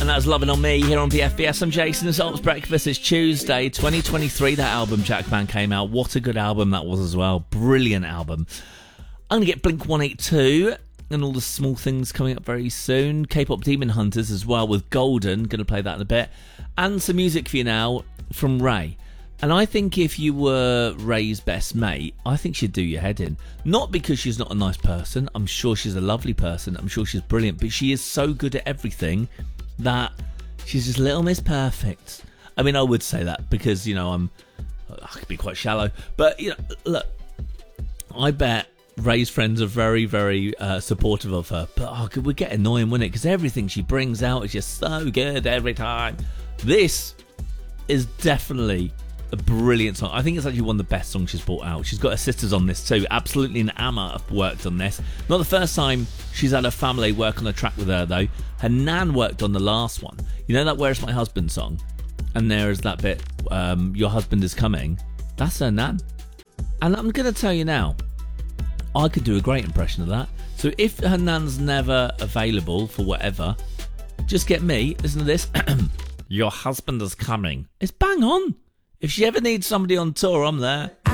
And that was Loving On Me here on BFBS. I'm Jason. It's Salt's Breakfast. It's Tuesday, 2023. That album, Jackman, came out. What a good album that was as well. Brilliant album. I'm going to get Blink 182 and all the small things coming up very soon. K-pop Demon Hunters as well with Golden. Going to play that in a bit. And some music for you now from Ray. And I think if you were Ray's best mate, I think she'd do your head in. Not because she's not a nice person. I'm sure she's a lovely person. I'm sure she's brilliant. But she is so good at everything that she's just Little Miss Perfect. I mean, I would say that because, you know, I could be quite shallow. But, you know, look, I bet Ray's friends are very, very supportive of her. But it would get annoying, wouldn't it? Because everything she brings out is just so good every time. This is definitely a brilliant song. I think it's actually one of the best songs she's brought out. She's got her sisters on this too. Absolutely and Amma have worked on this. Not the first time she's had her family work on a track with her though. Her nan worked on the last one. You know that Where's My Husband song? And there is that bit, Your Husband Is Coming. That's her nan. And I'm going to tell you now, I could do a great impression of that. So if her nan's never available for whatever, just get me, listen to this. Your husband is coming. It's bang on. If she ever needs somebody on tour, I'm there.